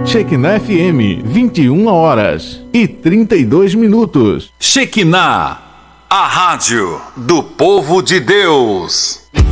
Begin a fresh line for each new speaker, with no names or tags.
Shekinah FM, 21h32.
Shekinah, a rádio do povo de Deus.